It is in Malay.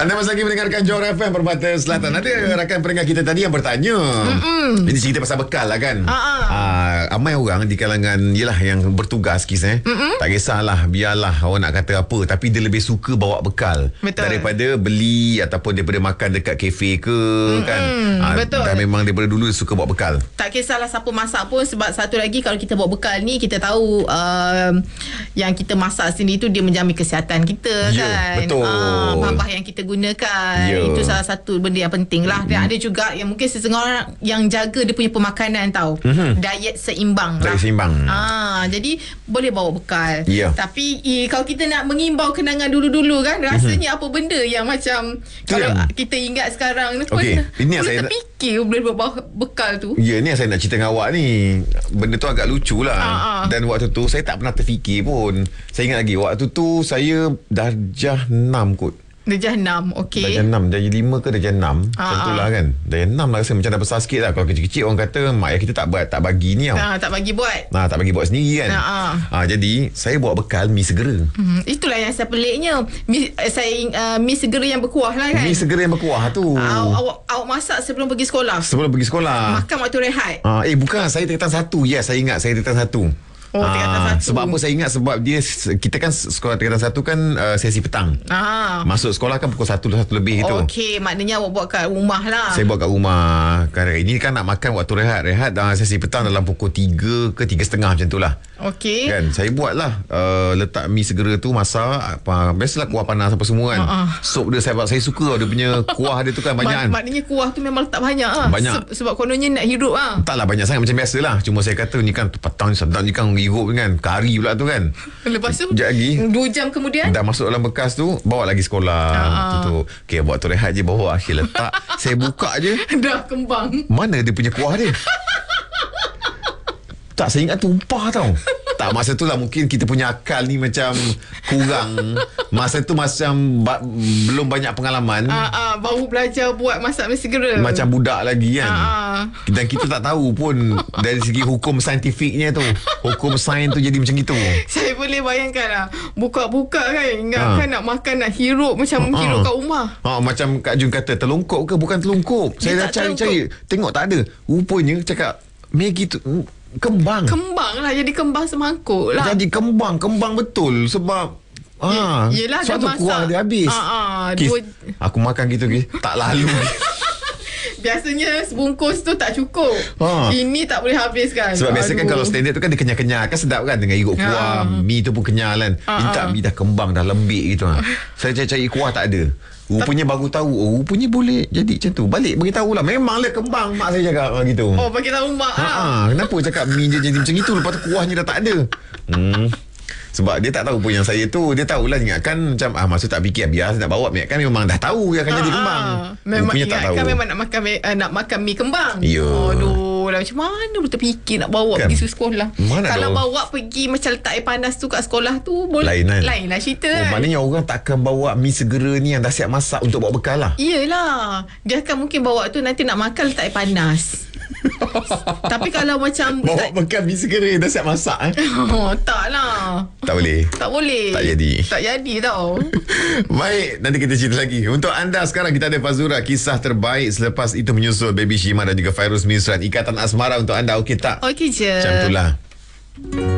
Anda masih lagi mendengarkan Johor FM Permata Selatan. Ada rakan pendengar kita tadi yang bertanya. Ini cerita pasal bekal lah kan. Ramai orang di kalangan yelah yang bertugas tak kisahlah, biarlah orang nak kata apa, tapi dia lebih suka bawa bekal. Betul. Daripada beli ataupun daripada makan dekat kafe ke kan. Betul. Dan memang daripada dulu dia suka bawa bekal. Tak kisahlah siapa masak pun, sebab satu lagi kalau kita bawa bekal ni, kita tahu yang kita masak sendiri tu dia menjamin kesihatan kita kan. Betul. Bahan-bahan yang kita gunakan, itu salah satu benda yang penting lah. Dan ada juga yang mungkin setengah orang yang jaga dia punya pemakanan tau. Diet seimbang lah. Diet seimbang. Jadi boleh bawa bekal. Tapi kalau kita nak mengimbau kenangan dulu-dulu kan, rasanya apa benda yang macam kalau kita ingat sekarang ini yang saya terfikir boleh bawa bekal tu. Ni yang saya nak cerita dengan awak ni. Benda tu agak lucu lah. Dan waktu tu saya tak pernah terfikir pun. Saya ingat lagi waktu tu saya darjah 6 kot. Darjah 6, okey. Darjah 6, darjah 5 ke darjah 6. Macam tu lah kan. Darjah 6 lah rasa macam dah besar sikit lah. Kalau kecil-kecil orang kata mak ayah kita tak bagi ni tau. Tak bagi buat. Tak bagi buat sendiri kan. Jadi saya bawa bekal mi segera. Itulah yang saya peliknya. Mi segera yang berkuah lah kan. Mi segera yang berkuah tu. Awak masak sebelum pergi sekolah. Sebelum pergi sekolah. Makan waktu rehat. Bukan, saya tingkatan 1. Ya, saya ingat saya tingkatan 1. Tingkatan 1. Sebab apa saya ingat? Sebab kita kan sekolah tingkatan 1 kan sesi petang. Masuk sekolah kan pukul 1 lebih gitu. Okey, maknanya awak buat kat rumah lah. Saya buat kat rumah. Ini kan nak makan waktu rehat sesi petang dalam pukul 3 ke 3.30 macam tu lah. Okey. Kan saya buat lah, letak mi segera tu, masak biasalah kuah panas apa semua kan. Sup dia saya suka dia punya kuah dia tu kan banyak kan. Maknanya kuah tu memang letak banyak lah. Banyak. Sebab kononnya nak hidup lah. Taklah banyak sangat macam biasa lah. Cuma saya kata ni kan petang ni sedap ni kan, hirup kan. Kari pula tu kan. Lepas tu sekejap lagi 2 jam kemudian dah masuk dalam bekas tu, bawa lagi sekolah. Okey, buat tu rehat je, bawa akhir letak. Saya buka je dah kembang. Mana dia punya kuah dia? Tak, saya ingat tumpah tau. Tak, masa tu lah mungkin kita punya akal ni macam kurang. Masa tu macam belum banyak pengalaman. Baru belajar buat masak mi segera. Macam budak lagi kan. Dan kita tak tahu pun dari segi hukum saintifiknya tu. Hukum sains tu jadi macam gitu. Saya boleh bayangkan lah. Buka-buka kan, ingatkan nak makan, nak hirup macam hirup kat rumah. Macam Kak Jun kata, terlongkop ke? Bukan terlongkop. Saya dah cari-cari, tengok tak ada. Rupanya cakap Maggi tu kembang lah, jadi kembang semangkuk lah. Jadi kembang betul. Sebab yelah, suatu kuah dia habis. Aku makan gitu tak lalu. Biasanya sebungkus tu tak cukup. Ini tak boleh habiskan. Sebab biasa kan kalau standard tu kan dia kenyal-kenyal kan, sedap kan dengan hirup kuah. Mi tu pun kenyal kan. Ini tak, mi dah kembang, dah lembik gitu. Saya cari kuah tak ada. Rupanya baru tahu, rupanya boleh jadi macam tu. Balik beritahu lah, memanglah kembang, mak saya cakap gitu. Bagi tahu mak kenapa cakap mi je jadi macam itu, lepas tu kuahnya dah tak ada. Sebab dia tak tahu pun yang saya tu. Dia tahulah, ingatkan macam maksud tak fikir biasa nak bawa mi kan, memang dah tahu dia akan jadi kembang. Memang tak tahu. Memang nak makan mi kembang. Aduh lah, macam mana boleh terfikir nak bawa kan? pergi sekolah. Kalau tahu? bawa pergi macam letak air panas tu kat sekolah tu, boleh lain lah cerita kan. Maknanya orang takkan bawa mi segera ni yang dah siap masak untuk bawa bekal lah. Iyalah, dia akan mungkin bawa tu nanti nak makan letak air panas. Tapi kalau macam bawa bekal mi segera dah siap masak tak lah. Tak boleh. Tak jadi tau. Baik, nanti kita cerita lagi. Untuk anda sekarang kita ada Fazura, kisah terbaik selepas itu menyusul Baby Shima dan juga Fairuz Misran, Ikatan Asmara untuk anda. Okey tak? Okey je. Macam itulah.